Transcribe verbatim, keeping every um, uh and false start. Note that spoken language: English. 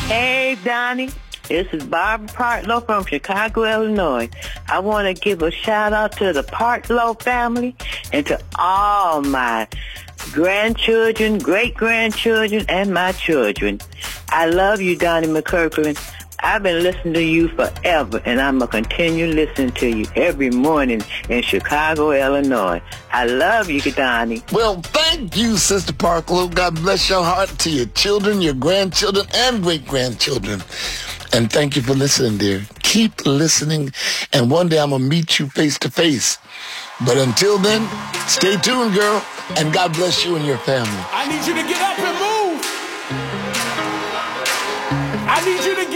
Hey, Donnie. This is Barbara Partlow from Chicago, Illinois. I want to give a shout out to the Partlow family and to all my grandchildren, great-grandchildren, and my children. I love you, Donnie McKirkland. I've been listening to you forever, and I'm going to continue listening to you every morning in Chicago, Illinois. I love you, Donnie. Well, thank you, Sister Partlow. God bless your heart to your children, your grandchildren, and great-grandchildren. And thank you for listening, dear. Keep listening, and one day I'm going to meet you face to face. But until then, stay tuned, girl, and God bless you and your family. I need you to get up and move. I need you to get